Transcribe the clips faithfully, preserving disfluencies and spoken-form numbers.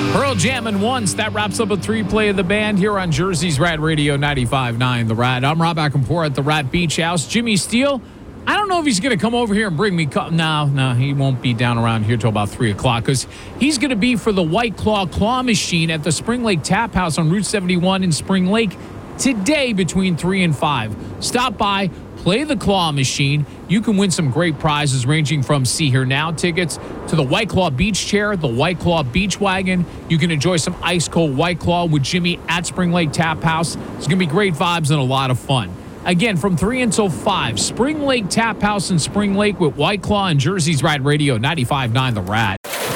Pearl Jammin' Once. That wraps up a three-play of the band here on Jersey's Rad Radio ninety-five point nine The Rad. I'm Rob Akinpor at the Rat Beach House. Jimmy Steele, I don't know if he's going to come over here and bring me... Co- no, no, he won't be down around here till about three o'clock because he's going to be for the White Claw Claw Machine at the Spring Lake Tap House on Route seventy-one in Spring Lake today between three and five. Stop by, play the Claw Machine. You can win some great prizes ranging from See Here Now tickets to the White Claw Beach Chair, the White Claw Beach Wagon. You can enjoy some ice-cold White Claw with Jimmy at Spring Lake Tap House. It's going to be great vibes and a lot of fun. Again, from three until five, Spring Lake Tap House in Spring Lake with White Claw and Jersey's Rad Radio ninety-five point nine The Rad.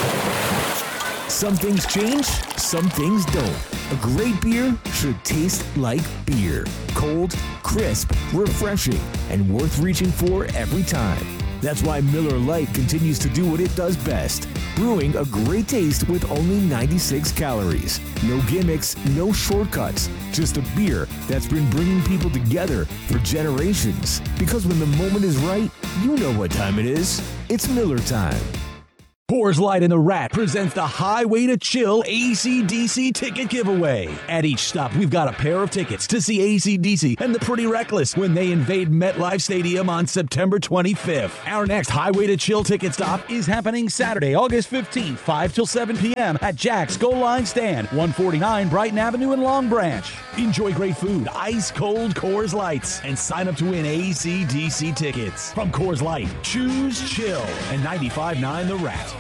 Some things change, some things don't. A great beer should taste like beer. Cold, crisp, refreshing, and worth reaching for every time. That's why Miller Lite continues to do what it does best. Brewing a great taste with only ninety-six calories. No gimmicks, no shortcuts. Just a beer that's been bringing people together for generations. Because when the moment is right, you know what time it is. It's Miller time. Coors Light and the Rat presents the Highway to Chill A C D C ticket giveaway. At each stop, we've got a pair of tickets to see A C D C and the Pretty Reckless when they invade MetLife Stadium on September twenty-fifth. Our next Highway to Chill ticket stop is happening Saturday, August fifteenth, five till seven p.m. at Jack's Goal Line Stand, one forty-nine Brighton Avenue in Long Branch. Enjoy great food, ice-cold Coors Lights, and sign up to win A C D C tickets. From Coors Light, choose chill and ninety-five point nine The Rat.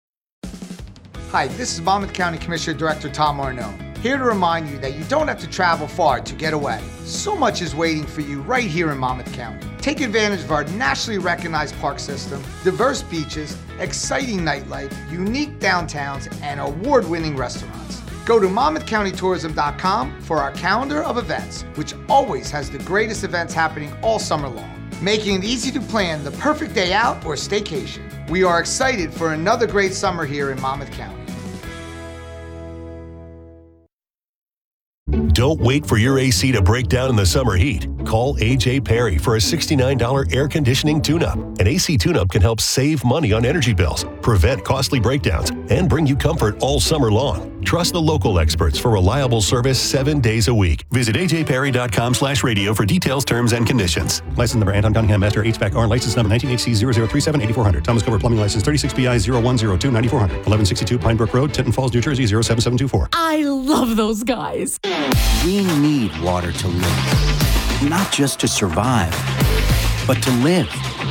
Hi, this is Monmouth County Commissioner Director Tom Arnone, here to remind you that you don't have to travel far to get away. So much is waiting for you right here in Monmouth County. Take advantage of our nationally recognized park system, diverse beaches, exciting nightlife, unique downtowns, and award-winning restaurants. Go to monmouth county tourism dot com for our calendar of events, which always has the greatest events happening all summer long, making it easy to plan the perfect day out or staycation. We are excited for another great summer here in Monmouth County. Don't wait for your A C to break down in the summer heat. Call A J Perry for a sixty-nine dollars air conditioning tune-up. An A C tune-up can help save money on energy bills, prevent costly breakdowns, and bring you comfort all summer long. Trust the local experts for reliable service seven days a week. Visit a j perry dot com slash radio for details, terms, and conditions. License number Anton Cunningham Master H V A C R. License number nineteen H C zero zero three seven eight four zero zero. Thomas Cover Plumbing License thirty-six B I zero one zero two nine four zero zero. eleven sixty-two Pine Brook Road, Tinton Falls, New Jersey zero seven seven two four. I love those guys. We need water to live. Not just to survive, but to live.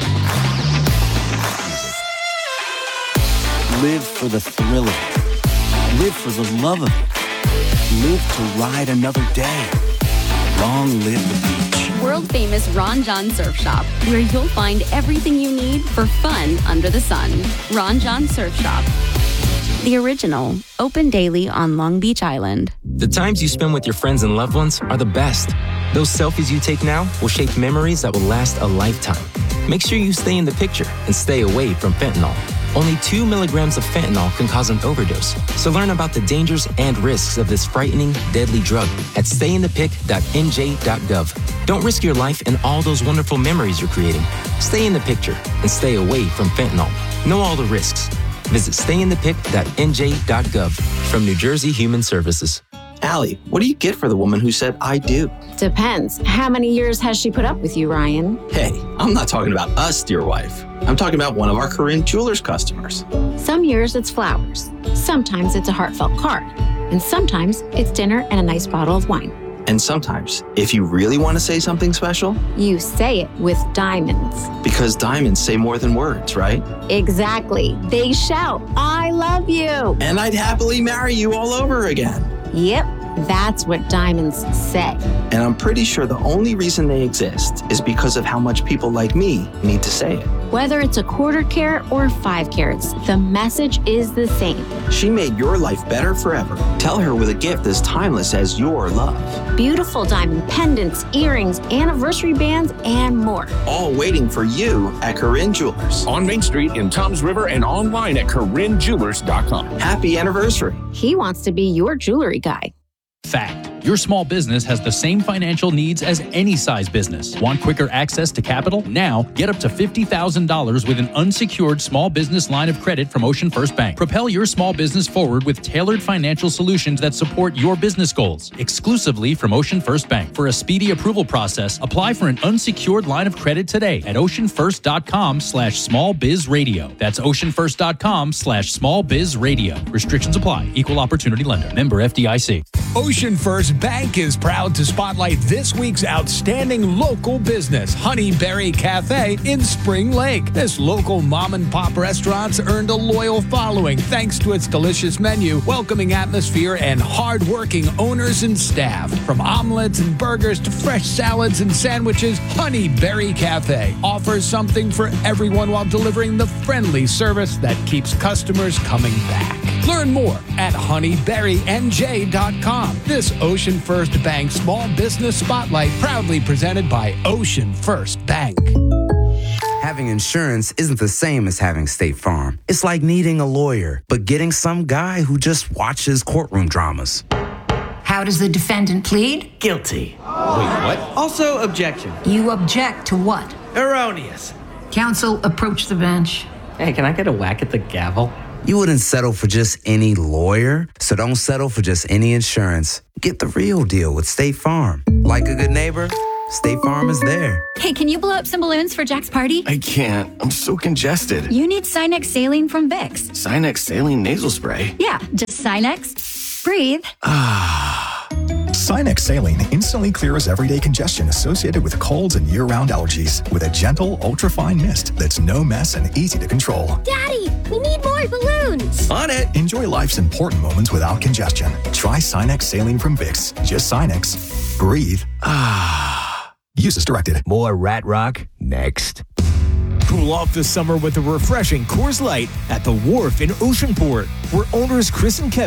Live for the thrill of it. Live for the love of it. Live to ride another day. Long live the beach. World famous Ron John Surf Shop, where you'll find everything you need for fun under the sun. Ron John Surf Shop. The original, open daily on Long Beach Island. The times you spend with your friends and loved ones are the best. Those selfies you take now will shape memories that will last a lifetime. Make sure you stay in the picture and stay away from fentanyl. Only two milligrams of fentanyl can cause an overdose. So learn about the dangers and risks of this frightening, deadly drug at stay in the pic dot n j dot gov. Don't risk your life and all those wonderful memories you're creating. Stay in the picture and stay away from fentanyl. Know all the risks. Visit stay in the pic dot n j dot gov from New Jersey Human Services. Allie, what do you get for the woman who said, I do? Depends. How many years has she put up with you, Ryan? Hey, I'm not talking about us, dear wife. I'm talking about one of our Corinne Jewelers customers. Some years it's flowers. Sometimes it's a heartfelt card. And sometimes it's dinner and a nice bottle of wine. And sometimes, if you really want to say something special, you say it with diamonds. Because diamonds say more than words, right? Exactly. They shout, I love you. And I'd happily marry you all over again. Yep, that's what diamonds say. And I'm pretty sure the only reason they exist is because of how much people like me need to say it. Whether it's a quarter carat or five carats, the message is the same. She made your life better forever. Tell her with a gift as timeless as your love. Beautiful diamond pendants, earrings, anniversary bands, and more. All waiting for you at Corinne Jewelers. On Main Street in Toms River and online at corinne jewelers dot com. Happy anniversary. He wants to be your jewelry guy. Fact. Your small business has the same financial needs as any size business. Want quicker access to capital? Now, get up to fifty thousand dollars with an unsecured small business line of credit from Ocean First Bank. Propel your small business forward with tailored financial solutions that support your business goals. Exclusively from Ocean First Bank. For a speedy approval process, apply for an unsecured line of credit today at oceanfirst.com slash smallbizradio. That's oceanfirst.com slash smallbizradio. Restrictions apply. Equal opportunity lender. Member F D I C. Ocean First Bank is proud to spotlight this week's outstanding local business, Honeyberry Cafe in Spring Lake. This local mom-and-pop restaurant's earned a loyal following thanks to its delicious menu, welcoming atmosphere, and hard-working owners and staff. From omelets and burgers to fresh salads and sandwiches, Honeyberry Cafe offers something for everyone while delivering the friendly service that keeps customers coming back. Learn more at honeyberry n j dot com. This Ocean First Bank Small Business Spotlight proudly presented by Ocean First Bank. Having insurance isn't the same as having State Farm. It's like needing a lawyer, but getting some guy who just watches courtroom dramas. How does the defendant plead? Guilty. Wait, what? Also, objection. You object to what? Erroneous. Counsel, approach the bench. Hey, can I get a whack at the gavel? You wouldn't settle for just any lawyer, so don't settle for just any insurance. Get the real deal with State Farm. Like a good neighbor, State Farm is there. Hey, can you blow up some balloons for Jack's party? I can't. I'm so congested. You need Sinex Saline from Vicks. Sinex Saline Nasal Spray? Yeah, just Sinex. Breathe. Ah. Sinex Saline instantly clears everyday congestion associated with colds and year-round allergies with a gentle, ultra-fine mist that's no mess and easy to control. Daddy, we need more balloons. On it. Enjoy life's important moments without congestion. Try Sinex Saline from Vicks. Just Sinex. Breathe. Ah. Use as directed. More Rat Rock next. Cool off this summer with a refreshing Coors Light at the Wharf in Oceanport, where owners Chris and Kevin